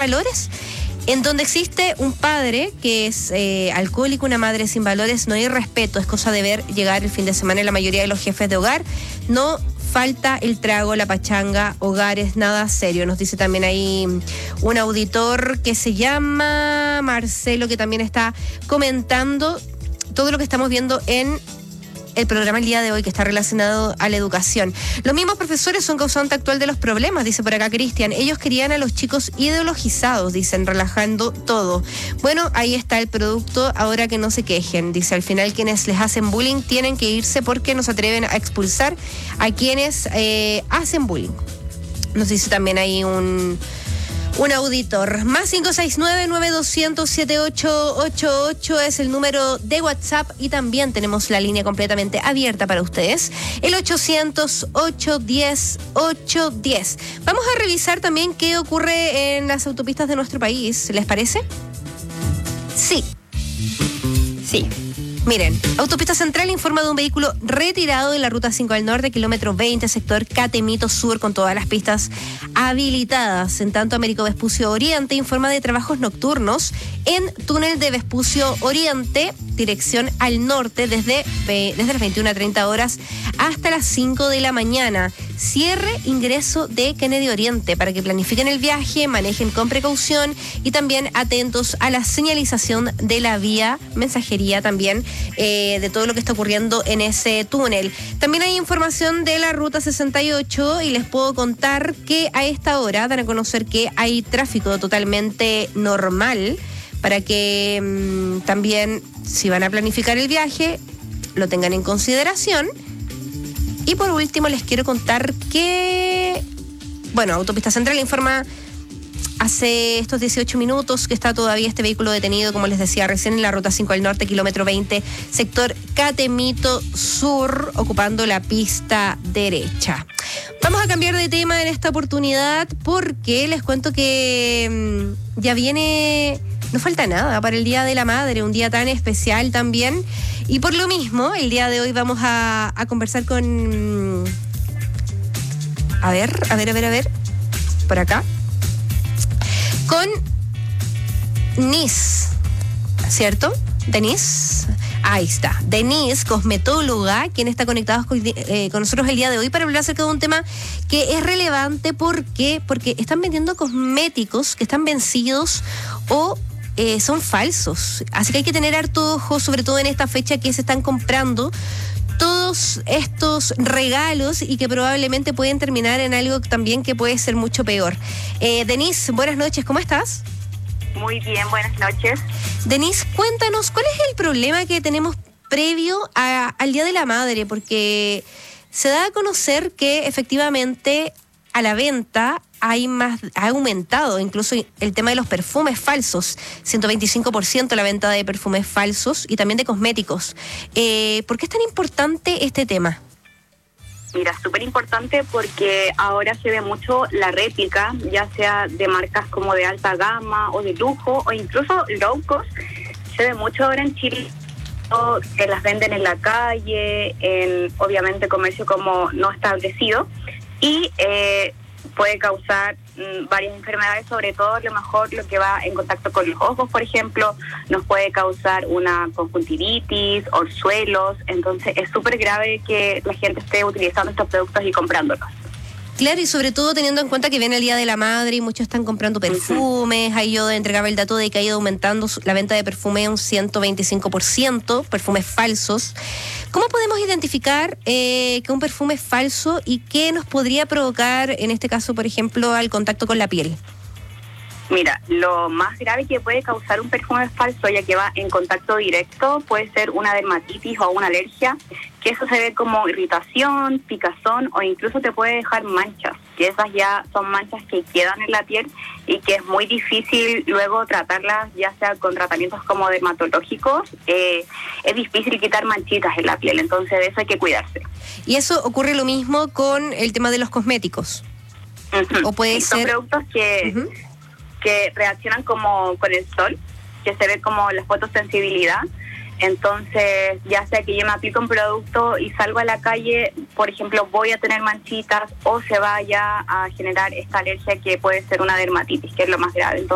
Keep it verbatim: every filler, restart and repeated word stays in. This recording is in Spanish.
valores, en donde existe un padre que es eh, alcohólico, una madre sin valores, no hay respeto, es cosa de ver llegar el fin de semana en la mayoría de los jefes de hogar, no falta el trago, la pachanga, hogares, nada serio. Nos dice también ahí un auditor que se llama Marcelo, que también está comentando todo lo que estamos viendo en el programa el día de hoy, que está relacionado a la educación. Los mismos profesores son causante actual de los problemas, dice por acá Cristian. Ellos querían a los chicos ideologizados, dicen, relajando todo. Bueno, ahí está el producto, ahora que no se quejen. Dice, al final quienes les hacen bullying tienen que irse porque no se atreven a expulsar a quienes eh, hacen bullying. Nos dice también ahí un... Un auditor. Más cinco seis nueve, nueve dos cero cero, siete ocho ocho ocho es el número de WhatsApp y también tenemos la línea completamente abierta para ustedes. El ochocientos, ochocientos diez, ochocientos diez. Vamos a revisar también qué ocurre en las autopistas de nuestro país. ¿Les parece? Sí. Sí. Miren, Autopista Central informa de un vehículo retirado de la Ruta cinco al norte, kilómetro veinte, sector Catemito Sur, con todas las pistas habilitadas. En tanto, Américo Vespucio Oriente informa de trabajos nocturnos en túnel de Vespucio Oriente, dirección al norte, desde, desde las veintiuna a treinta horas hasta las cinco de la mañana. Cierre ingreso de Kennedy Oriente para que planifiquen el viaje, manejen con precaución y también atentos a la señalización de la vía, mensajería también eh, de todo lo que está ocurriendo en ese túnel. También hay información de la Ruta sesenta y ocho y les puedo contar que a esta hora dan a conocer que hay tráfico totalmente normal para que mmm, también, si van a planificar el viaje, lo tengan en consideración. Y por último les quiero contar que, bueno, Autopista Central informa hace estos dieciocho minutos que está todavía este vehículo detenido, como les decía recién, en la Ruta cinco al norte, kilómetro veinte, sector Catemito Sur, ocupando la pista derecha. Vamos a cambiar de tema en esta oportunidad porque les cuento que mmm, ya viene... No falta nada para el Día de la Madre, un día tan especial también. Y por lo mismo, el día de hoy vamos a, a conversar con... A ver, a ver, a ver, a ver. Por acá. Con Denise, ¿cierto? Denise. Ahí está. Denise, cosmetóloga, quien está conectada con, eh, con nosotros el día de hoy para hablar acerca de un tema que es relevante. ¿Por qué? Porque están vendiendo cosméticos que están vencidos o... Eh, son falsos, así que hay que tener harto ojo, sobre todo en esta fecha que se están comprando todos estos regalos y que probablemente pueden terminar en algo también que puede ser mucho peor. Eh, Denise, buenas noches, ¿cómo estás? Muy bien, buenas noches. Denise, cuéntanos, ¿cuál es el problema que tenemos previo a, al Día de la Madre? Porque se da a conocer que efectivamente a la venta hay más, ha aumentado incluso el tema de los perfumes falsos, ciento veinticinco por ciento la venta de perfumes falsos y también de cosméticos. Eh, ¿Por qué es tan importante este tema? Mira, súper importante porque ahora se ve mucho la réplica, ya sea de marcas como de alta gama o de lujo o incluso low cost. Se ve mucho ahora en Chile, que las venden en la calle, en obviamente comercio como no establecido y eh, puede causar mmm, varias enfermedades, sobre todo a lo mejor lo que va en contacto con los ojos, por ejemplo, nos puede causar una conjuntivitis, orzuelos, entonces es súper grave que la gente esté utilizando estos productos y comprándolos. Claro, y sobre todo teniendo en cuenta que viene el Día de la Madre y muchos están comprando perfumes. Uh-huh. Ahí yo entregaba el dato de que ha ido aumentando la venta de perfume un ciento veinticinco por ciento, perfumes falsos. ¿Cómo podemos identificar eh, que un perfume es falso y qué nos podría provocar, en este caso, por ejemplo, al contacto con la piel? Mira, lo más grave que puede causar un perfume falso, ya que va en contacto directo, puede ser una dermatitis o una alergia, que eso se ve como irritación, picazón o incluso te puede dejar manchas, que esas ya son manchas que quedan en la piel y que es muy difícil luego tratarlas, ya sea con tratamientos como dermatológicos, eh, es difícil quitar manchitas en la piel, entonces de eso hay que cuidarse. ¿Y eso ocurre lo mismo con el tema de los cosméticos? Uh-huh. ¿O puede Son ser... productos que... Uh-huh. que reaccionan como con el sol, que se ve como la fotosensibilidad. Entonces, ya sea que yo me aplico un producto y salgo a la calle, por ejemplo, voy a tener manchitas o se vaya a generar esta alergia que puede ser una dermatitis, que es lo más grave. Entonces,